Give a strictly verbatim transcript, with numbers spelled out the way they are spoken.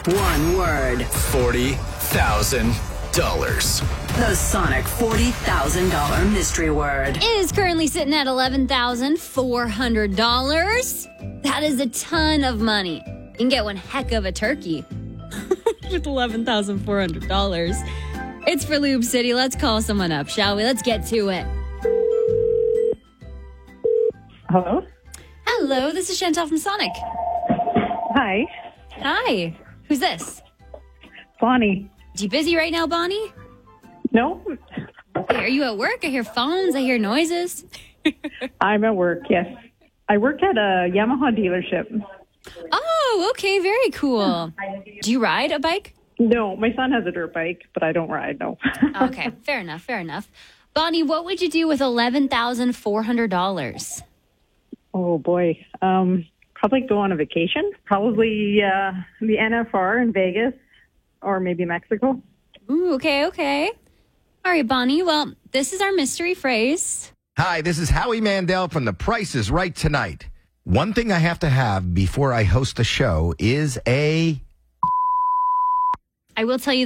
One word. forty thousand dollars. The Sonic forty thousand dollars mystery word. It is currently sitting at eleven thousand four hundred dollars. That is a ton of money. You can get one heck of a turkey with eleven thousand four hundred dollars. It's for Lube City. Let's call someone up, shall we? Let's get to it. Hello? Hello, this is Chantal from Sonic. Hi. Hi. Who's this? Bonnie. You busy right now, Bonnie? No? Hey, are you at work? I hear phones. I hear noises. I'm at work, yes. I work at a Yamaha dealership. Oh, okay. Very cool. Do you ride a bike? No, my son has a dirt bike, but I don't ride, no. Okay, fair enough, fair enough. Bonnie, what would you do with eleven thousand four hundred dollars? Oh, boy. Um, probably go on a vacation. Probably uh, the N F R in Vegas or maybe Mexico. Ooh, okay, okay. All right, Bonnie. Well, this is our mystery phrase. Hi, this is Howie Mandel from The Price is Right Tonight. One thing I have to have before I host the show is a... I will tell you